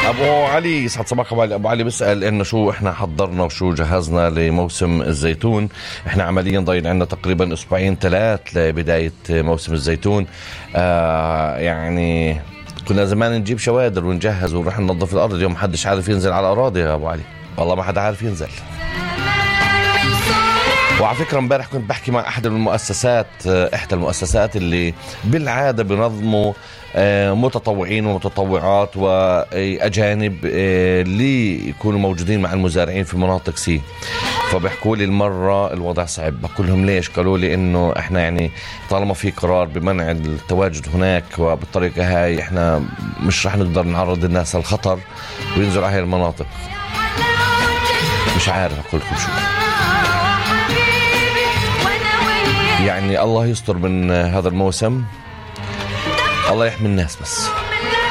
ابو علي يسعد صباحك ابو علي بيسأل انه شو احنا حضرنا وشو جهزنا لموسم الزيتون. احنا عمليا ضايل عندنا تقريبا اسبوعين 3 لبداية موسم الزيتون. يعني كنا زمان نجيب شوادر ونجهز ونروح ننظف الارض. اليوم محدش عارف ينزل على الاراضي يا ابو علي، والله ما حدا عارف ينزل. وعلى فكرة امبارح كنت بحكي مع احدى المؤسسات اللي بالعادة بنظموا متطوعين ومتطوعات واجانب اللي يكونوا موجودين مع المزارعين في مناطق سي. فبيحكوا لي المرة الوضع صعب. بقول لهم ليش؟ قالوا لي انه احنا يعني طالما في قرار بمنع التواجد هناك وبالطريقة هاي احنا مش رح نقدر نعرض الناس للخطر وينزلوا على هاي المناطق. مش عارف اقول لكم شو يعني. الله يستر من هذا الموسم، الله يحمي الناس بس.